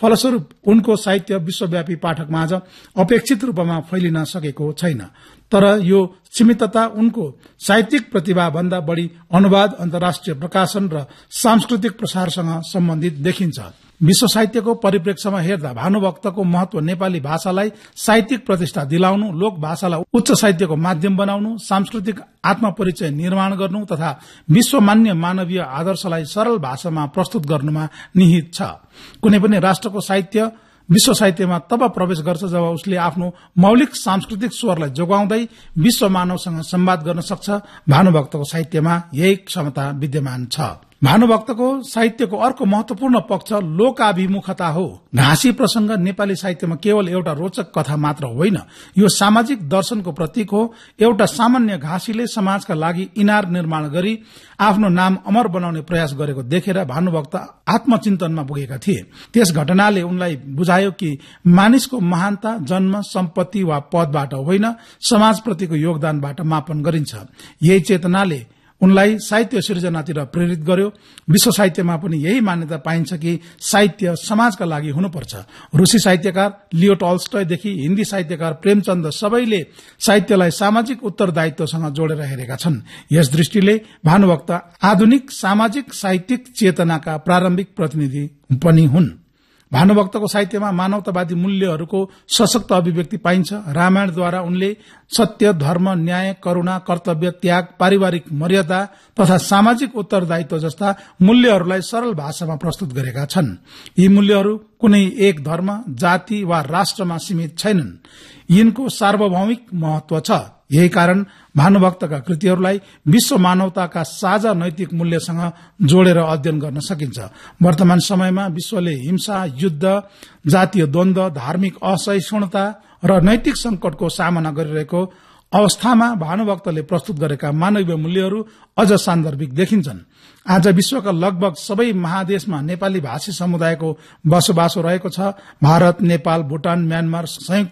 फलस्वरूप उनको साहित्य विश्वव्यापी पाठकमाझ अपेक्षित रूपमा फैलिन सकेको छैन। तर यो सीमितता उनको साहित्यिक प्रतिभा भन्दा बढ़ी अनुवाद, अन्तर्राष्ट्रिय प्रकाशन र सांस्कृतिक प्रसारसँग सम्बन्धित देखिन्छ। विश्व साहित्यको परिप्रेक्ष्यमा हेर्दा भानुभक्तको महत्व नेपाली भाषालाई साहित्यिक प्रतिष्ठा दिलाउनु, लोक भाषालाई उच्च साहित्यको माध्यम बनाउनु, सांस्कृतिक आत्मपरिचय निर्माण गर्नु तथा विश्वमान्य मानवीय आदर्शलाई सरल भाषामा प्रस्तुत गर्नुमा निहित छ। कुनै पनि राष्ट्रको साहित्य विश्व साहित्यमा तब प्रवेश गर्छ जब उसले आफ्नो मौलिक सांस्कृतिक स्वरलाई जोगाउँदै विश्व मानवसँग संवाद गर्न सक्छ। भानुभक्तको साहित्यमा यही क्षमता विद्यमान छ। भानुभक्तको साहित्यको अर्को महत्वपूर्ण पक्ष लोकाभिमुखता हो। घाँसी प्रसंग नेपाली साहित्यमा केवल एउटा रोचक कथा मात्र होइन, यो सामाजिक दर्शनको प्रतीक हो। एउटा सामान्य घाँसीले समाजका लागि इनार निर्माण गरी आफ्नो नाम अमर बनाउने प्रयास गरेको देखेर भानुभक्त आत्मचिन्तनमा पुगेका थिए। त्यस घटनाले उनलाई बुझायो कि मानिसको महानता जन्म, सम्पत्ति वा पदबाट होइन, समाजप्रतिको योगदानबाट मापन गरिन्छ। यही चेतनाले उनलाई साहित्य सृजनातिर प्रेरित गर्यो। विश्व साहित्यमा पनि यही मान्यता पाइन्छ कि साहित्य समाजका लागि हुनुपर्छ। रूसी साहित्यकार लियो टल्स्टयदेखि हिन्दी साहित्यकार प्रेमचन्द सबैले साहित्यलाई सामाजिक उत्तरदायित्वसँग जोडेर हेरेका छन्। यस दृष्टिले भानुभक्त आधुनिक सामाजिक साहित्यिक चेतनाका प्रारम्भिक प्रतिनिधि पनि हुन्। भानुभक्तको साहित्यमा मानवतावादी मूल्यहरूको सशक्त अभिव्यक्ति पाइन्छ। रामायणद्वारा उनले सत्य, धर्म, न्याय, करूणा, कर्तव्य, त्याग, पारिवारिक मर्यादा तथा सामाजिक उत्तरदायित्व जस्ता मूल्यहरूलाई सरल भाषामा प्रस्तुत गरेका छन्। यी मूल्यहरू कुनै एक धर्म, जाति वा राष्ट्रमा सीमित छैनन्। यिनको सार्वभौमिक महत्व छ। यही कारण भानुभक्तका कृतिहरूलाई विश्व मानवताका साझा नैतिक मूल्यसँग जोडेर अध्ययन गर्न सकिन्छ। वर्तमान समयमा विश्वले हिंसा, युद्ध, जातीय द्वन्द्व, धार्मिक असहिष्णुता र नैतिक संकटको सामना गरिरहेको अवस्थामा भानुभक्तले प्रस्तुत गरेका मानवीय मूल्यहरू अझ सान्दर्भिक देखिन्छन्। आज विश्वका लगभग सबै महादेशमा नेपाली भाषी समुदायको बसोबासो रहेको छ। भारत, नेपाल, भूटान, म्यानमार,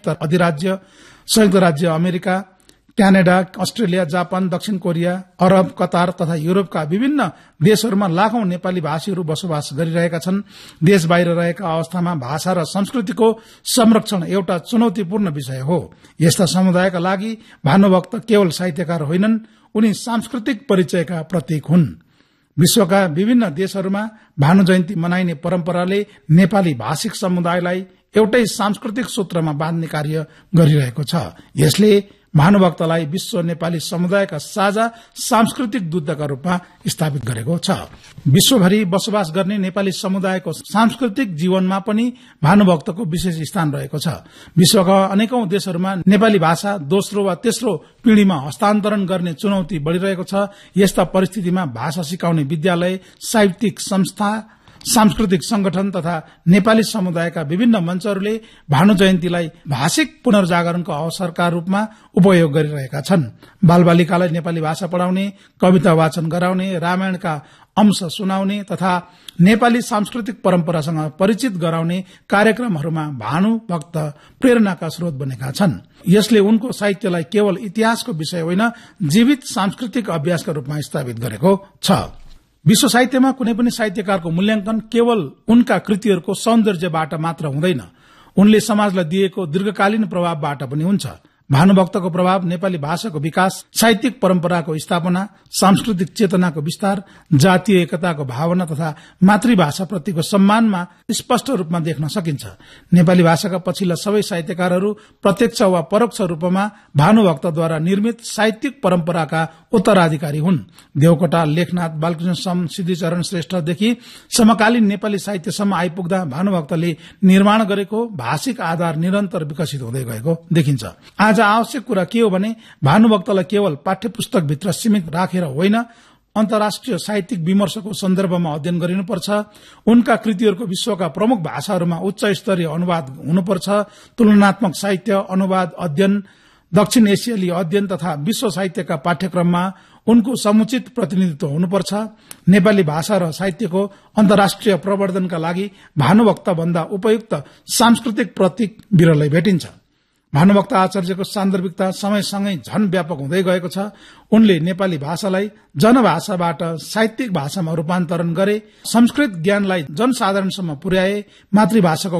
संयुक्त राज्य अमेरिका, क्यानाडा, अस्ट्रेलिया, जापान, दक्षिण कोरिया, अरब, कतार तथा युरोपका विभिन्न देशहरूमा लाखौं नेपाली भाषीहरू बसोबास गरिरहेका छन्। देश बाहिर रहेका अवस्थामा भाषा र संस्कृतिको संरक्षण एउटा चुनौतीपूर्ण विषय हो। यस्ता समुदायका लागि भानुभक्त केवल साहित्यकार होइनन्, उनी सांस्कृतिक परिचयका प्रतीक हुन्। विश्वका विभिन्न देशहरूमा भानु जयन्ती मनाइने परम्पराले नेपाली भाषिक समुदायलाई एउटै सांस्कृतिक सूत्रमा बाँध्ने कार्य गरिरहेको छ। यसले भानुभक्तलाई विश्व नेपाली समुदायका साझा सांस्कृतिक दूतका रूपमा स्थापित गरेको छ। विश्वभरि बसोबास गर्ने नेपाली समुदायको सांस्कृतिक जीवनमा पनि भानुभक्तको विशेष स्थान रहेको छ। विश्वका अनेकौं देशहरूमा नेपाली भाषा दोस्रो वा तेस्रो पिढ़ीमा हस्तान्तरण गर्ने चुनौती बढ़िरहेको छ। यस्ता परिस्थितिमा भाषा सिकाउने विद्यालय, साहित्यिक संस्था, सांस्कृतिक संगठन तथा नेपाली समुदायका विभिन्न मञ्चहरूले भानु जयन्तीलाई भाषिक पुनर्जागरणको अवसरका रूपमा उपयोग गरिरहेका छन्। बालबालिकालाई नेपाली भाषा पढ़ाउने, कविता वाचन गराउने, रामायणका अंश सुनाउने तथा नेपाली सांस्कृतिक परम्परासँग परिचित गराउने कार्यक्रमहरूमा भानुभक्त प्रेरणाका स्रोत बनेका छन्। यसले उनको साहित्यलाई केवल इतिहासको विषय होइन, जीवित सांस्कृतिक अभ्यासका रूपमा स्थापित गरेको छ। विश्व साहित्यमा कुनै पनि साहित्यकारको मूल्याङ्कन केवल उनका कृतिहरूको सौन्दर्यबाट मात्र हुँदैन, उनले समाजलाई दिएको दीर्घकालीन प्रभावबाट पनि हुन्छ। भानुभक्तको प्रभाव नेपाली भाषाको विकास, साहित्यिक परम्पराको स्थापना, सांस्कृतिक चेतनाको विस्तार, जातीय एकताको भावना तथा मातृभाषाप्रतिको सम्मानमा स्पष्ट रूपमा देख्न सकिन्छ। नेपाली भाषाका पछिल्ला सबै साहित्यकारहरू प्रत्यक्ष वा परोक्ष रूपमा भानुभक्तद्वारा निर्मित साहित्यिक परम्पराका उत्तराधिकारी हुन्। देवकोटा, लेखनाथ, बालकृष्ण सम, सिद्धिचरण श्रेष्ठदेखि समकालीन नेपाली साहित्यसम्म आइपुग्दा भानुभक्तले निर्माण गरेको भाषिक आधार निरन्तर विकसित हुँदै गएको देखिन्छ। आज आवश्यक कुरा के हो भने भानुभक्तलाई केवल पाठ्यपुस्तक भित्र सीमित राखेर होइन, अन्तर्राष्ट्रिय साहित्यिक विमर्शको सन्दर्भमा अध्ययन गरिनुपर्छ। उनका कृतिहरूको विश्वका प्रमुख भाषाहरूमा उच्च स्तरीय अनुवाद हुनुपर्छ। तुलनात्मक साहित्य, अनुवाद, अध्ययन, दक्षिण एसियाली अध्ययन तथा विश्व साहित्यका पाठ्यक्रममा उनको समुचित प्रतिनिधित्व हुनुपर्छ। नेपाली भाषा र साहित्यको अन्तर्राष्ट्रिय प्रवर्धनका लागि भानुभक्त भन्दा उपयुक्त सांस्कृतिक प्रतीक विरलै भेटिन्छ। भानुभक्त आचार्यको सान्दर्भिकता समयसँगै झन व्यापक हुँदै गएको छ। उनले नेपाली भाषालाई जनभाषाबाट साहित्यिक भाषामा रूपान्तरण गरे, संस्कृत ज्ञानलाई जनसाधारणसम्म पुर्याए, मातृभाषाको